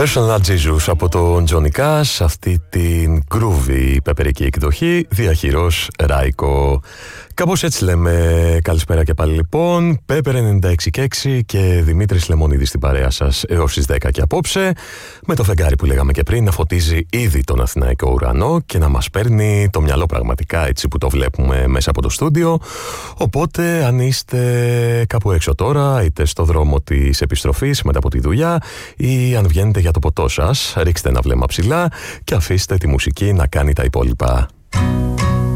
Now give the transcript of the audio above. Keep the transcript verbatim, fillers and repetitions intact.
Personal Jesus από τον Johnny Cash, αυτή την groovy πεπερική εκδοχή, διαχειρός Ράικο. Κάπως έτσι λέμε. Καλησπέρα και πάλι λοιπόν. Πέπερ ενενήντα έξι και έξι και Δημήτρης Λεμονίδης στην παρέα σας έως τις δέκα και απόψε, με το φεγγάρι που λέγαμε και πριν να φωτίζει ήδη τον αθηναϊκό ουρανό και να μας παίρνει το μυαλό πραγματικά έτσι που το βλέπουμε μέσα από το στούντιο. Οπότε αν είστε κάπου έξω τώρα, είτε στο δρόμο της επιστροφής μετά από τη δουλειά ή αν βγαίνετε για το ποτό σας, ρίξτε ένα βλέμμα ψηλά και αφήστε τη μουσική να κάνει τα υπόλοιπα.